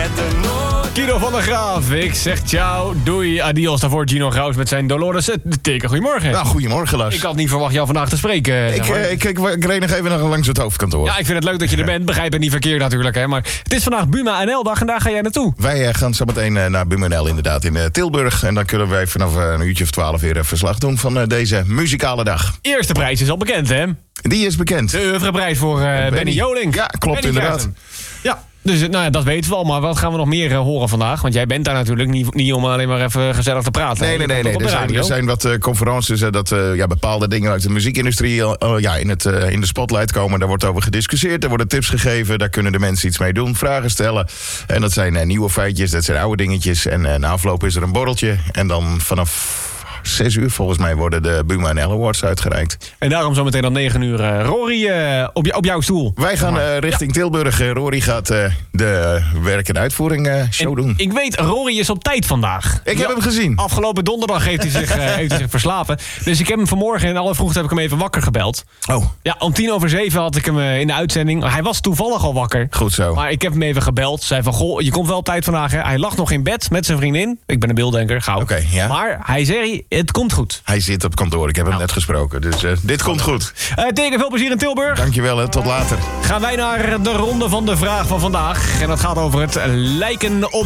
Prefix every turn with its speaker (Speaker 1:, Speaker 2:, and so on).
Speaker 1: Guido van der Graaf, ik zeg ciao, doei, adios. Daarvoor Gino Graus met zijn Dolores de teken. Goedemorgen.
Speaker 2: Nou, goedemorgen, Lars.
Speaker 1: Ik had niet verwacht jou vandaag te spreken.
Speaker 2: Ik reed nog even langs het hoofdkantoor.
Speaker 1: Ja, ik vind het leuk dat je er bent. Begrijp het niet verkeerd natuurlijk, hè. Maar het is vandaag Buma NL-dag en daar ga jij naartoe.
Speaker 2: Wij gaan zo meteen naar Buma NL inderdaad in Tilburg. En dan kunnen wij vanaf een uurtje of 12 weer verslag doen van deze muzikale dag.
Speaker 1: Eerste prijs is al bekend, hè?
Speaker 2: Die is bekend.
Speaker 1: De oeuvreprijs voor Benny Jolink.
Speaker 2: Ja, klopt
Speaker 1: Benny
Speaker 2: inderdaad.
Speaker 1: Ja. Dus nou ja, dat weten we al, maar wat gaan we nog meer horen vandaag? Want jij bent daar natuurlijk niet om alleen maar even gezellig te praten.
Speaker 2: Nee. Er zijn wat conferences dat bepaalde dingen uit de muziekindustrie in de spotlight komen. Daar wordt over gediscussieerd, er worden tips gegeven. Daar kunnen de mensen iets mee doen, vragen stellen. En dat zijn nieuwe feitjes, dat zijn oude dingetjes. En na afloop is er een borreltje. En dan vanaf 6 uur volgens mij worden de Buma NL Awards uitgereikt.
Speaker 1: En daarom zometeen om 9 uur. Rory, op jouw stoel.
Speaker 2: Wij gaan richting Tilburg. Rory gaat de werk- en uitvoering show doen.
Speaker 1: Ik weet, Rory is op tijd vandaag.
Speaker 2: Ik heb hem gezien.
Speaker 1: Afgelopen donderdag heeft hij zich verslapen. Dus ik heb hem vanmorgen in alle vroegte heb ik hem even wakker gebeld.
Speaker 2: Oh.
Speaker 1: Ja, om 6:50 had ik hem in de uitzending. Hij was toevallig al wakker.
Speaker 2: Goed zo.
Speaker 1: Maar ik heb hem even gebeld. Zei van, goh, je komt wel op tijd vandaag. Hè? Hij lag nog in bed met zijn vriendin. Ik ben een beelddenker, gauw.
Speaker 2: Oké, ja.
Speaker 1: Maar hij zei, het komt goed.
Speaker 2: Hij zit op kantoor, ik heb hem net gesproken. Dus dit komt goed.
Speaker 1: Teken, veel plezier in Tilburg.
Speaker 2: Dankjewel, tot later.
Speaker 1: Gaan wij naar de ronde van de vraag van vandaag. En dat gaat over het lijken op